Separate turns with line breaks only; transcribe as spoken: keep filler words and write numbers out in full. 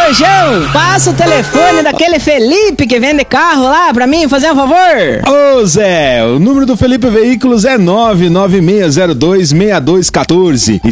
João, passa o telefone daquele Felipe que vende carro lá pra mim, fazer um favor.
Ô Zé, o número do Felipe Veículos é nove nove seis zero dois seis dois um quatro.